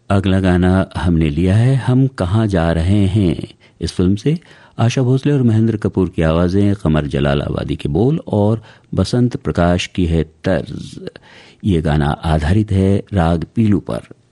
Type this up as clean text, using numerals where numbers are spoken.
अगला गाना हमने लिया है हम कहाँ जा रहे हैं इस फिल्म से। आशा भोसले और महेंद्र कपूर की आवाज़ें, कमर जलालाबादी के बोल और बसंत प्रकाश की है तर्ज। ये गाना आधारित है राग पीलू पर।